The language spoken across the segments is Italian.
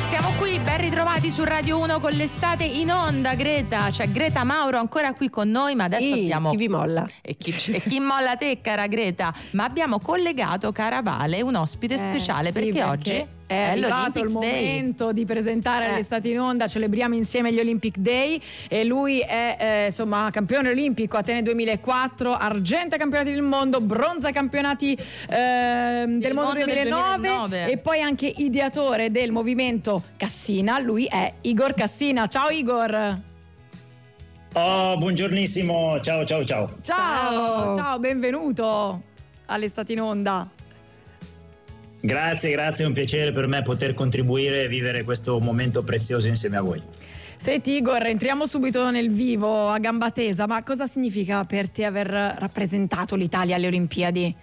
Siamo qui, ben ritrovati su Radio 1 con l'estate in onda. Greta, c'è Greta Mauro ancora qui con noi, ma adesso abbiamo... chi vi molla? E chi molla te, cara Greta? Ma abbiamo collegato, cara Vale, un ospite speciale, perché oggi è arrivato il momento di presentare l'estate in onda. Celebriamo insieme gli Olympic Day e lui è campione olimpico Atene 2004, argento ai campionati del mondo, bronzo ai campionati del mondo 2009 e poi anche ideatore del movimento Cassina. Lui è Igor Cassina. Ciao Igor. Oh, buongiornissimo, ciao, benvenuto all'estate in onda. Grazie, è un piacere per me poter contribuire e vivere questo momento prezioso insieme a voi. Senti Igor, entriamo subito nel vivo a gamba tesa, ma cosa significa per te aver rappresentato l'Italia alle Olimpiadi?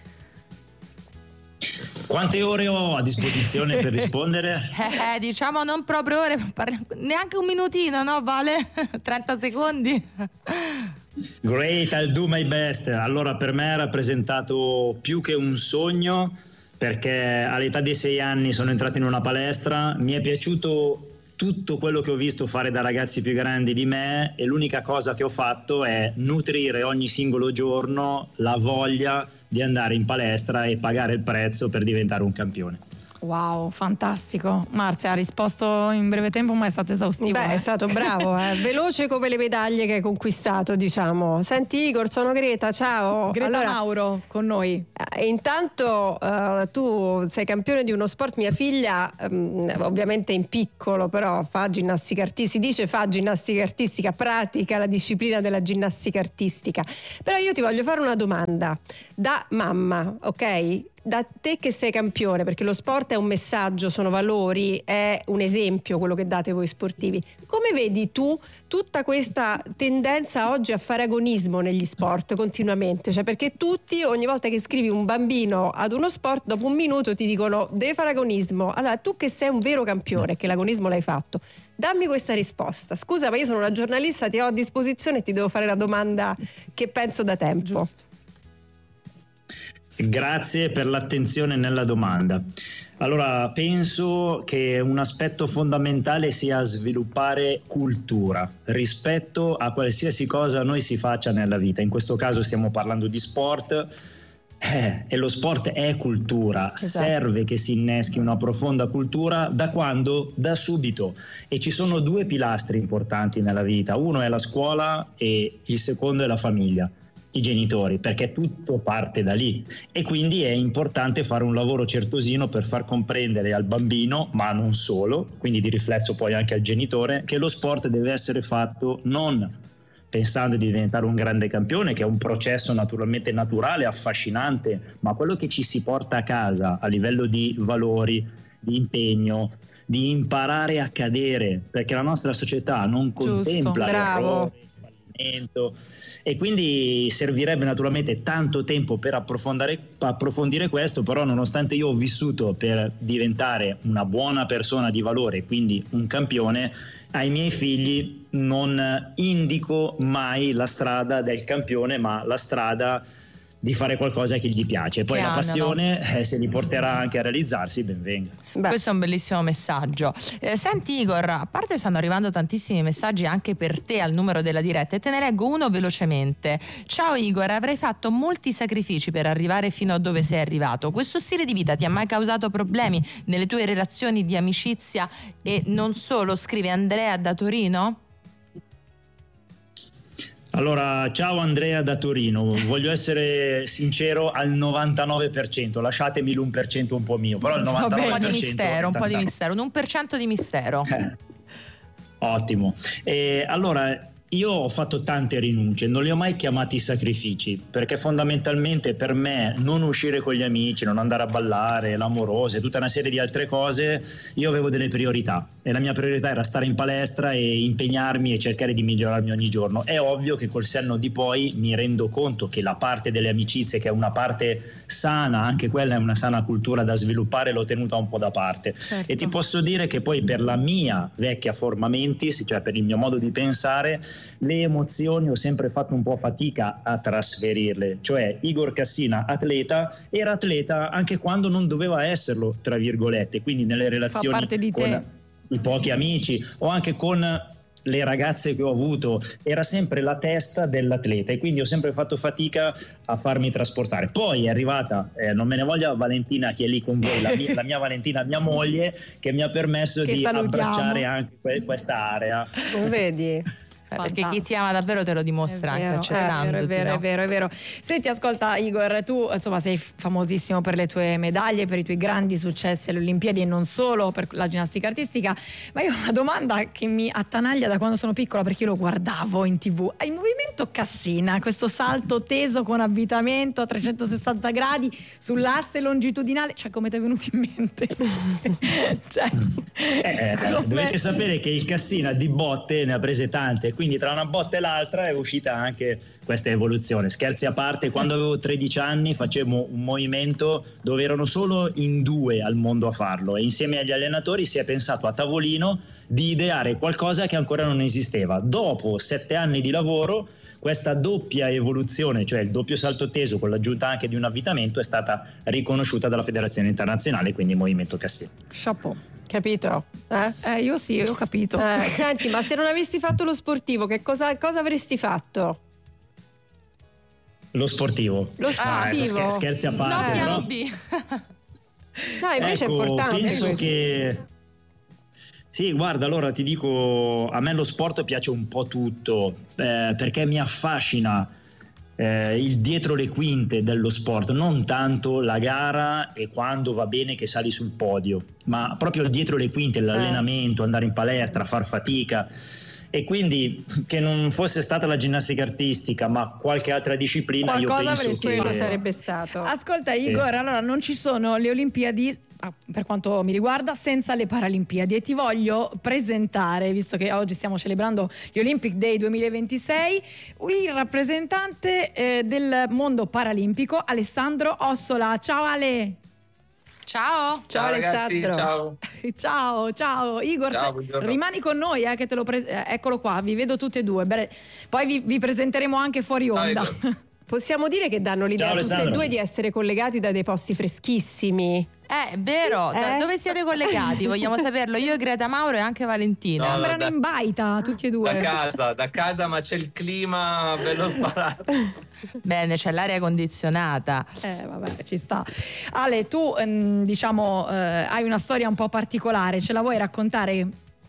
Quante ore ho a disposizione per rispondere? Diciamo non proprio ore, neanche un minutino, no Vale? 30 secondi? Great, I'll do my best. Allora, per me ha rappresentato più che un sogno, perché all'età di 6 anni sono entrato in una palestra, mi è piaciuto tutto quello che ho visto fare da ragazzi più grandi di me e l'unica cosa che ho fatto è nutrire ogni singolo giorno la voglia di andare in palestra e pagare il prezzo per diventare un campione. Wow, fantastico. Marzia ha risposto in breve tempo, ma è stato esaustivo. È stato bravo, veloce come le medaglie che hai conquistato, diciamo. Senti Igor, sono Greta, ciao. Greta Mauro con noi. Intanto tu sei campione di uno sport, mia figlia ovviamente in piccolo, però fa ginnastica artistica, si dice fa ginnastica artistica, pratica la disciplina della ginnastica artistica. Però io ti voglio fare una domanda da mamma, ok? Da te che sei campione, perché lo sport è un messaggio, sono valori, è un esempio quello che date voi sportivi. Come vedi tu tutta questa tendenza oggi a fare agonismo negli sport continuamente? Cioè, perché tutti, ogni volta che scrivi un bambino ad uno sport, dopo un minuto ti dicono deve fare agonismo. Allora, tu che sei un vero campione, che l'agonismo l'hai fatto, dammi questa risposta. Scusa, ma io sono una giornalista, ti ho a disposizione e ti devo fare la domanda che penso da tempo. Giusto. Grazie per l'attenzione nella domanda. Allora, penso che un aspetto fondamentale sia sviluppare cultura rispetto a qualsiasi cosa noi si faccia nella vita. In questo caso stiamo parlando di sport e lo sport è cultura. Esatto. Serve che si inneschi una profonda cultura da quando? Da subito. E ci sono 2 pilastri importanti nella vita. Uno è la scuola e il secondo è la famiglia, i genitori, perché tutto parte da lì e quindi è importante fare un lavoro certosino per far comprendere al bambino, ma non solo, quindi di riflesso poi anche al genitore, che lo sport deve essere fatto non pensando di diventare un grande campione, che è un processo naturalmente naturale, affascinante, ma quello che ci si porta a casa a livello di valori, di impegno, di imparare a cadere, perché la nostra società non contempla l'errore, e quindi servirebbe naturalmente tanto tempo per approfondire questo, però nonostante io ho vissuto per diventare una buona persona di valore, quindi un campione, ai miei figli non indico mai la strada del campione, ma la strada di fare qualcosa che gli piace. Poi la passione, se li porterà anche a realizzarsi, ben venga. Questo è un bellissimo messaggio. Senti Igor, a parte stanno arrivando tantissimi messaggi anche per te al numero della diretta e te ne leggo uno velocemente. Ciao Igor, avrai fatto molti sacrifici per arrivare fino a dove sei arrivato. Questo stile di vita ti ha mai causato problemi nelle tue relazioni di amicizia e non solo? Scrive Andrea da Torino. Allora, ciao Andrea da Torino, voglio essere sincero al 99%, lasciatemi l'1% un po' mio, però il 99%. Un po' di mistero, un 1% di mistero. Ottimo. Allora, io ho fatto tante rinunce, non li ho mai chiamati sacrifici, perché fondamentalmente per me non uscire con gli amici, non andare a ballare, l'amorosa e tutta una serie di altre cose, io avevo delle priorità e la mia priorità era stare in palestra e impegnarmi e cercare di migliorarmi ogni giorno. È ovvio che col senno di poi mi rendo conto che la parte delle amicizie, che è una parte sana, anche quella è una sana cultura da sviluppare, l'ho tenuta un po' da parte. Certo. E ti posso dire che poi per la mia vecchia forma mentis, cioè per il mio modo di pensare, le emozioni ho sempre fatto un po' fatica a trasferirle. Cioè Igor Cassina atleta era atleta anche quando non doveva esserlo, tra virgolette, quindi nelle relazioni fa parte di te. i pochi amici o anche con le ragazze che ho avuto, era sempre la testa dell'atleta, e quindi ho sempre fatto fatica a farmi trasportare. Poi è arrivata, non me ne voglia Valentina che è lì con voi, la mia Valentina, mia moglie, che mi ha permesso di abbracciare anche questa area. Non vedi? Perché chi ti ama davvero te lo dimostra anche accettandoti. È vero. Senti, ascolta Igor, tu insomma sei famosissimo per le tue medaglie, per i tuoi grandi successi alle Olimpiadi e non solo, per la ginnastica artistica, ma io ho una domanda che mi attanaglia da quando sono piccola, perché io lo guardavo in TV. Il movimento Cassina, questo salto teso con avvitamento a 360 gradi sull'asse longitudinale, cioè come ti è venuto in mente? Dovete sapere che il Cassina di botte ne ha prese tante, quindi tra una botta e l'altra è uscita anche questa evoluzione. Scherzi a parte, quando avevo 13 anni facevo un movimento dove erano solo in 2 al mondo a farlo, e insieme agli allenatori si è pensato a tavolino di ideare qualcosa che ancora non esisteva. Dopo 7 anni di lavoro, questa doppia evoluzione, cioè il doppio salto teso con l'aggiunta anche di un avvitamento, è stata riconosciuta dalla Federazione Internazionale, quindi movimento Cassina. Chapeau. Capito? Io sì, ho capito. Senti, ma se non avessi fatto lo sportivo, che cosa avresti fatto? Lo sportivo. Scherzi a parte. No, piano però... B. No, invece è importante. Penso questo. che... Sì, guarda, allora ti dico, a me lo sport piace un po' tutto, perché mi affascina il dietro le quinte dello sport, non tanto la gara e quando va bene che sali sul podio, ma proprio il dietro le quinte, l'allenamento, andare in palestra, far fatica. E quindi che non fosse stata la ginnastica artistica ma qualche altra disciplina, qualcosa io penso che quello sarebbe stato. Ascolta Igor, allora non ci sono le Olimpiadi, per quanto mi riguarda, senza le Paralimpiadi, e ti voglio presentare, visto che oggi stiamo celebrando gli Olympic Day 2026, il rappresentante del mondo paralimpico, Alessandro Ossola. Ciao Ale. Ciao ragazzi, Alessandro. Ciao Igor, ciao, rimani con noi che te lo eccolo qua, vi vedo tutti e due. Poi vi presenteremo anche fuori onda. Possiamo dire che danno l'idea a tutti e due di essere collegati da dei posti freschissimi. È vero, da dove siete collegati? Vogliamo saperlo io, Greta Mauro e anche Valentina. Sembrano in baita tutti e due. Da casa, ma c'è il clima bello sparato. Bene, c'è l'aria condizionata. Vabbè, ci sta. Ale, tu hai una storia un po' particolare, ce la vuoi raccontare?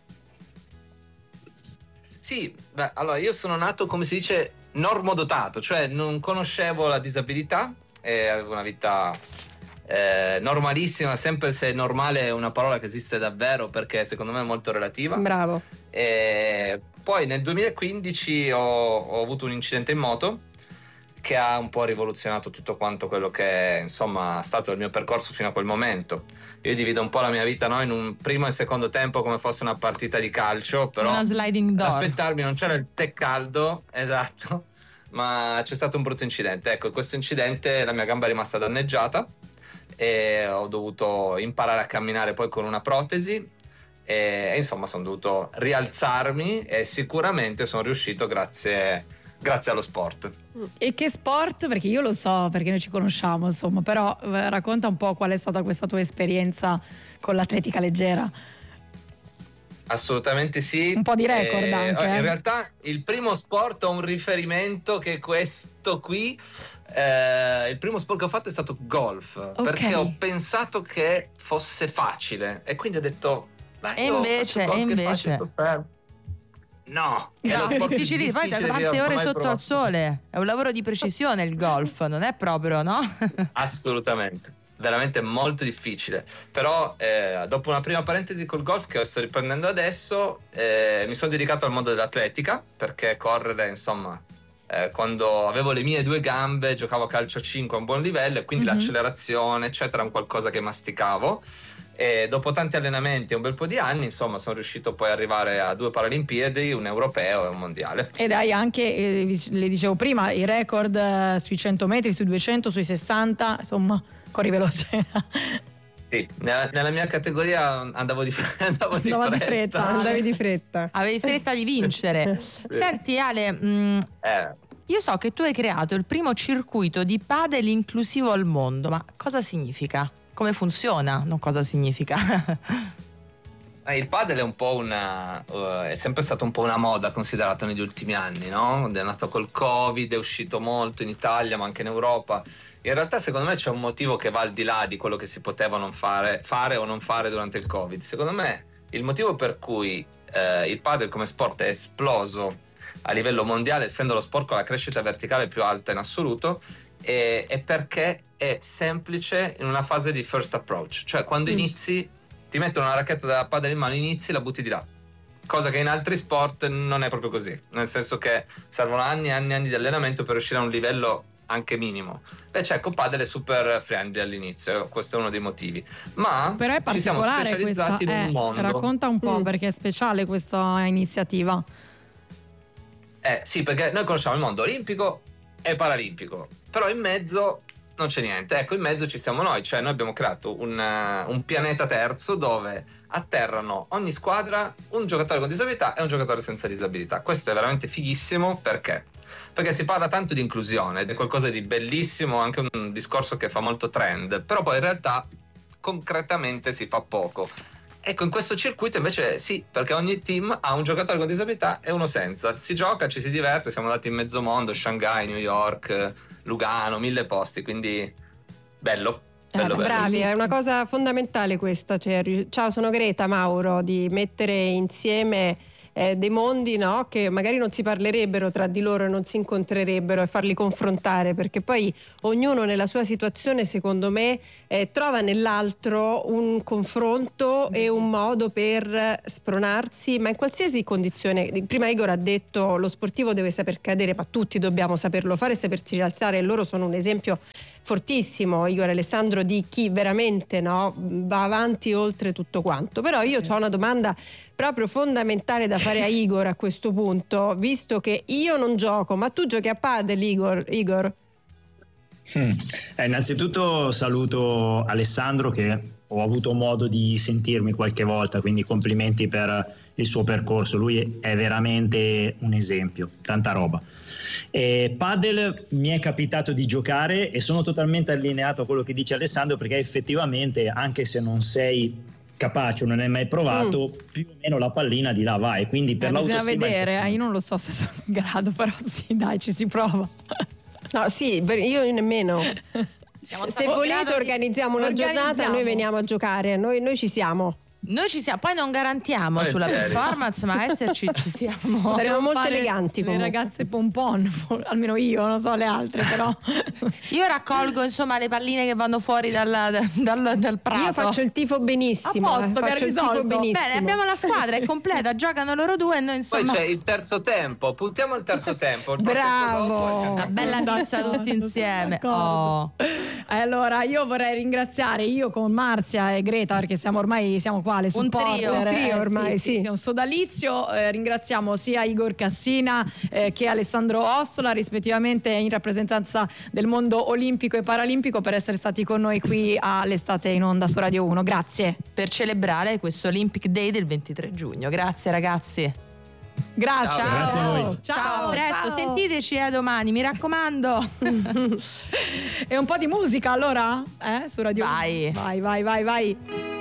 Sì, allora io sono nato, come si dice, normodotato, cioè non conoscevo la disabilità e avevo una vita normalissima, sempre se normale è una parola che esiste davvero, perché secondo me è molto relativa. Bravo. E poi nel 2015 ho avuto un incidente in moto che ha un po' rivoluzionato tutto quanto quello che è, insomma, stato il mio percorso fino a quel momento. Io divido un po' la mia vita, no, in un primo e secondo tempo come fosse una partita di calcio, però una sliding door. aspettarmi non c'era il tè caldo, esatto, ma c'è stato un brutto incidente. Ecco, in questo incidente la mia gamba è rimasta danneggiata e ho dovuto imparare a camminare poi con una protesi e insomma sono dovuto rialzarmi e sicuramente sono riuscito grazie allo sport. E che sport? Perché io lo so, perché noi ci conosciamo, insomma, però racconta un po' qual è stata questa tua esperienza con l'atletica leggera. Assolutamente sì. Un po' di record anche. In realtà il primo sport ho un riferimento che è questo qui. Il primo sport che ho fatto è stato golf, perché ho pensato che fosse facile e quindi ho detto e invece no, è difficile, poi da tante ore sotto al sole, è un lavoro di precisione il golf, non è proprio, no? Assolutamente, veramente molto difficile, però dopo una prima parentesi col golf che sto riprendendo adesso, mi sono dedicato al mondo dell'atletica, perché correre, insomma, quando avevo le mie 2 gambe giocavo a calcio a 5 a un buon livello e quindi l'accelerazione eccetera è un qualcosa che masticavo. E dopo tanti allenamenti e un bel po' di anni, insomma, sono riuscito poi ad arrivare a 2 Paralimpiadi, un europeo e un mondiale. Ed hai anche, le dicevo prima, i record sui 100 metri, sui 200, sui 60, insomma, corri veloce. Sì, nella mia categoria andavo di fretta. Andavi di fretta. Avevi fretta di vincere. Senti Ale, io so che tu hai creato il primo circuito di padel inclusivo al mondo, ma cosa significa? Come funziona? Non cosa significa? Il padel è un po' è sempre stato un po' una moda considerata negli ultimi anni, no? È nato col Covid, è uscito molto in Italia, ma anche in Europa. In realtà secondo me c'è un motivo che va al di là di quello che si poteva non fare o non fare durante il Covid. Secondo me il motivo per cui il padel come sport è esploso a livello mondiale, essendo lo sport con la crescita verticale più alta in assoluto, è perché è semplice in una fase di first approach, cioè quando inizi ti mettono una racchetta da padel in mano, inizi, la butti di là, cosa che in altri sport non è proprio così, nel senso che servono anni e anni e anni di allenamento per riuscire a un livello anche minimo. Invece ecco, padel è super friendly all'inizio, questo è uno dei motivi, ma però è particolare questa, in un mondo. Racconta un po' perché è speciale questa iniziativa. Sì, perché noi conosciamo il mondo olimpico e paralimpico, però in mezzo non c'è niente. Ecco, in mezzo ci siamo noi, cioè noi abbiamo creato un pianeta terzo dove atterrano ogni squadra un giocatore con disabilità e un giocatore senza disabilità. Questo è veramente fighissimo, perché si parla tanto di inclusione ed è qualcosa di bellissimo, anche un discorso che fa molto trend, però poi in realtà concretamente si fa poco. Ecco, in questo circuito invece sì, perché ogni team ha un giocatore con disabilità e uno senza. Si gioca, ci si diverte, siamo andati in mezzo mondo, Shanghai, New York, Lugano, 1000 posti, quindi bello. Bravi, è una cosa fondamentale questa. Cioè, ciao, sono Greta, Mauro, di mettere insieme dei mondi, no? Che magari non si parlerebbero tra di loro e non si incontrerebbero, e farli confrontare, perché poi ognuno nella sua situazione, secondo me, trova nell'altro un confronto e un modo per spronarsi, ma in qualsiasi condizione. Prima Igor ha detto lo sportivo deve saper cadere, ma tutti dobbiamo saperlo fare e saperci rialzare, e loro sono un esempio fortissimo, Igor e Alessandro, di chi veramente, no, va avanti oltre tutto quanto. Però io ho una domanda proprio fondamentale da fare a Igor a questo punto, visto che io non gioco, ma tu giochi a padel, Igor? Innanzitutto saluto Alessandro, che ho avuto modo di sentirmi qualche volta, quindi complimenti per il suo percorso, lui è veramente un esempio, tanta roba. Padel mi è capitato di giocare e sono totalmente allineato a quello che dice Alessandro, perché effettivamente, anche se non sei capace o non hai mai provato, più o meno la pallina di là vai, quindi per l'autostima bisogna vedere, io non lo so se sono in grado, però sì, dai, ci si prova. No, sì, io nemmeno. Se volete organizziamo una giornata, noi veniamo a giocare, noi ci siamo. Noi ci siamo, poi non garantiamo sulla performance, ma esserci ci siamo. Saremo molto eleganti come ragazze pompon, almeno io, non so le altre, però io raccolgo insomma le palline che vanno fuori dal prato. Io faccio il tifo benissimo. A posto, faccio il tifo benissimo. Bene, abbiamo la squadra, è completa, giocano loro due e noi insomma. Poi c'è il terzo tempo, puntiamo il terzo tempo. Bravo, una bella pizza tutti insieme. Allora io vorrei ringraziare, io con Marzia e Greta, perché siamo qua le supporter, un trio ormai, sì. Un sodalizio. Ringraziamo sia Igor Cassina che Alessandro Ossola, rispettivamente in rappresentanza del mondo olimpico e paralimpico, per essere stati con noi qui all'Estate in Onda su Radio 1. Grazie. Per celebrare questo Olympic Day del 23 giugno. Grazie ragazzi. Grazie. Ciao. Grazie a voi. Ciao, a presto, ciao. Sentiteci domani, mi raccomando. E un po' di musica allora? Su Radio 1. Vai. Vai.